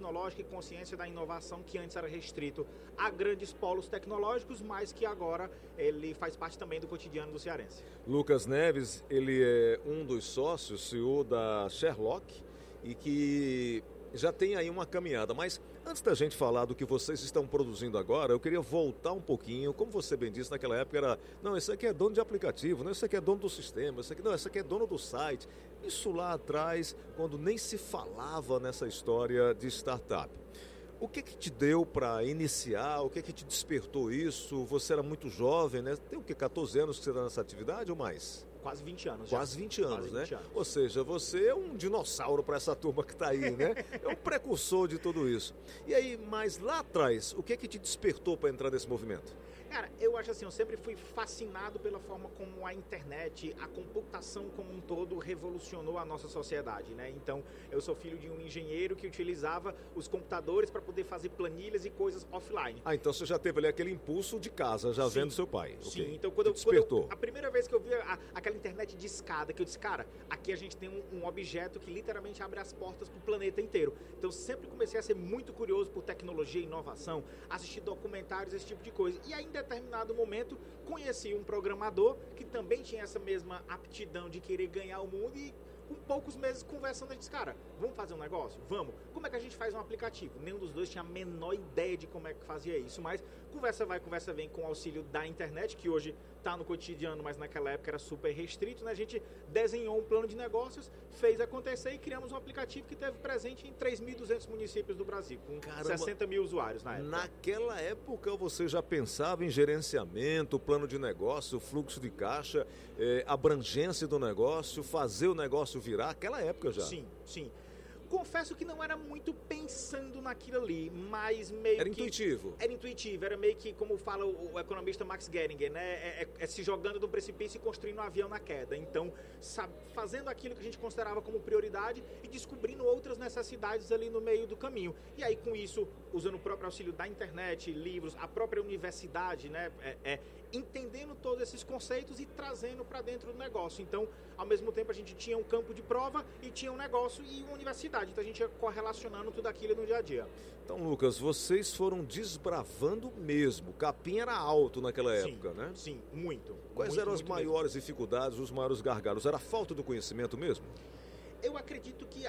tecnológica e consciência da inovação que antes era restrito a grandes polos tecnológicos, mas que agora ele faz parte também do cotidiano do cearense. Lucas Neves, ele é um dos sócios, CEO da Sherlock, e que já tem aí uma caminhada. Mas antes da gente falar do que vocês estão produzindo agora, eu queria voltar um pouquinho. Como você bem disse, naquela época era, não, esse aqui é dono de aplicativo, não, esse aqui é dono do sistema, esse aqui é dono do site. Isso lá atrás, quando nem se falava nessa história de startup. O que te deu para iniciar? O que te despertou isso? Você era muito jovem, né? Tem o quê? 14 anos que você está nessa atividade ou mais? Quase 20 anos já. Quase 20 anos, Quase 20 né? anos. Ou seja, você é um dinossauro para essa turma que está aí, né? É um precursor de tudo isso. E aí, mas lá atrás, o que te despertou para entrar nesse movimento? Cara, eu acho assim, eu sempre fui fascinado pela forma como a internet, a computação como um todo revolucionou a nossa sociedade, né? Então, eu sou filho de um engenheiro que utilizava os computadores para poder fazer planilhas e coisas offline. Ah, então você já teve ali aquele impulso de casa, já vendo seu pai. Sim, Okay. então a primeira vez que eu vi aquela internet de escada, que eu disse, cara, aqui a gente tem um objeto que literalmente abre as portas para o planeta inteiro. Então, eu sempre comecei a ser muito curioso por tecnologia e inovação, assistir documentários, esse tipo de coisa. E aí, em determinado momento, conheci um programador que também tinha essa mesma aptidão de querer ganhar o mundo e com poucos meses conversando, a gente disse, cara, vamos fazer um negócio? Vamos. Como é que a gente faz um aplicativo? Nenhum dos dois tinha a menor ideia de como é que fazia isso, mas conversa vai, conversa vem com o auxílio da internet, que hoje está no cotidiano, mas naquela época era super restrito, né? A gente desenhou um plano de negócios, fez acontecer e criamos um aplicativo que teve presente em 3.200 municípios do Brasil, com 60 mil usuários na época. Naquela época você já pensava em gerenciamento, plano de negócio, fluxo de caixa, abrangência do negócio, fazer o negócio virar, aquela época já? Sim, sim. Confesso que não era muito pensando naquilo ali, mas meio era que... intuitivo. Era intuitivo, era meio que, como fala o economista Max Geringer, né? É se jogando do precipício e construindo um avião na queda. Então, fazendo aquilo que a gente considerava como prioridade e descobrindo outras necessidades ali no meio do caminho. E aí, com isso, usando o próprio auxílio da internet, livros, a própria universidade, né? Entendendo todos esses conceitos e trazendo para dentro do negócio. Então, ao mesmo tempo, a gente tinha um campo de prova e tinha um negócio e uma universidade. Então a gente ia correlacionando tudo aquilo no dia a dia. Então, Lucas, vocês foram desbravando mesmo. O capim era alto naquela época, né? Sim, muito. Quais eram as maiores dificuldades, os maiores gargalos? Era a falta do conhecimento mesmo? Eu acredito que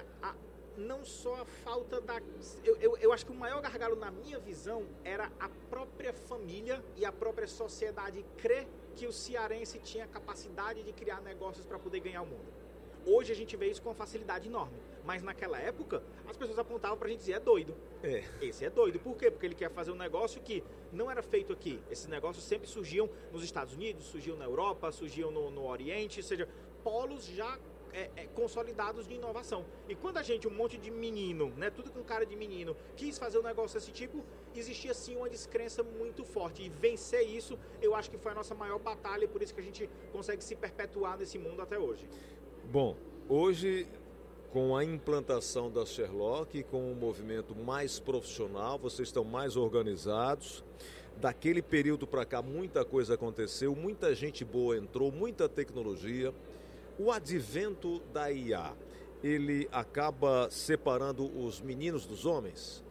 não só a falta da... Eu acho que o maior gargalo, na minha visão, era a própria família e a própria sociedade crer que o cearense tinha capacidade de criar negócios para poder ganhar o mundo. Hoje a gente vê isso com uma facilidade enorme. Mas naquela época, as pessoas apontavam pra gente dizer, é doido. Esse é doido. Por quê? Porque ele quer fazer um negócio que não era feito aqui. Esses negócios sempre surgiam nos Estados Unidos, surgiam na Europa, surgiam no Oriente, ou seja, polos já consolidados de inovação. E quando a gente, um monte de menino, né, tudo com cara de menino, quis fazer um negócio desse tipo, existia sim uma descrença muito forte. E vencer isso, eu acho que foi a nossa maior batalha e por isso que a gente consegue se perpetuar nesse mundo até hoje. Bom, hoje, com a implantação da Sherlock, com um movimento mais profissional, vocês estão mais organizados. Daquele período para cá, muita coisa aconteceu, muita gente boa entrou, muita tecnologia. O advento da IA, ele acaba separando os meninos dos homens?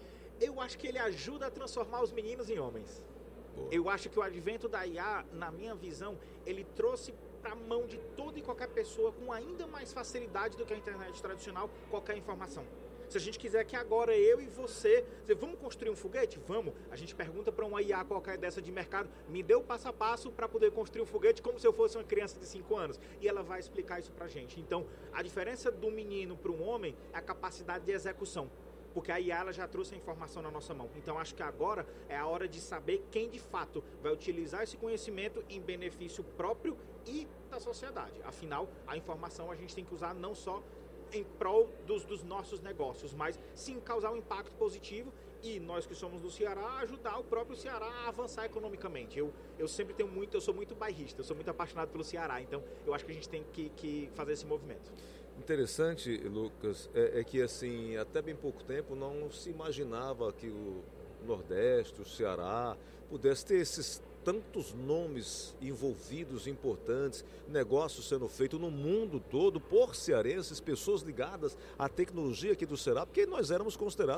Eu acho que ele ajuda a transformar os meninos em homens. Boa. Eu acho que o advento da IA, na minha visão, ele trouxe para a mão de toda e qualquer pessoa com ainda mais facilidade do que a internet tradicional, qualquer informação. Se a gente quiser que agora eu e você, vamos construir um foguete? Vamos. A gente pergunta para uma IA qualquer dessa de mercado, me dê o passo a passo para poder construir um foguete como se eu fosse uma criança de 5 anos. E ela vai explicar isso para a gente. Então, a diferença do menino para um homem é a capacidade de execução. Porque a IA ela já trouxe a informação na nossa mão. Então, acho que agora é a hora de saber quem, de fato, vai utilizar esse conhecimento em benefício próprio e da sociedade. Afinal, a informação a gente tem que usar não só em prol dos nossos negócios, mas sim causar um impacto positivo e nós que somos do Ceará, ajudar o próprio Ceará a avançar economicamente. Eu sempre tenho muito, eu sou muito bairrista, eu sou muito apaixonado pelo Ceará, então eu acho que a gente tem que fazer esse movimento. Interessante, Lucas, é que assim, até bem pouco tempo não se imaginava que o Nordeste, o Ceará, pudesse ter esses tantos nomes envolvidos, importantes, negócios sendo feitos no mundo todo por cearenses, pessoas ligadas à tecnologia aqui do Ceará, porque nós éramos considerados